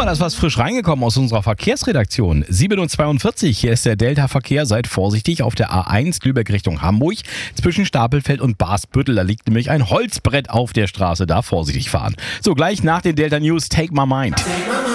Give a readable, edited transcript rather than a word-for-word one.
da ist was frisch reingekommen aus unserer Verkehrsredaktion. 7:42 Uhr, hier ist der Delta-Verkehr. Seid vorsichtig auf der A1 Lübeck Richtung Hamburg. Zwischen Stapelfeld und Basbüttel, da liegt nämlich ein Holzbrett auf der Straße. Da vorsichtig fahren. So, gleich nach den Delta News, Take My Mind.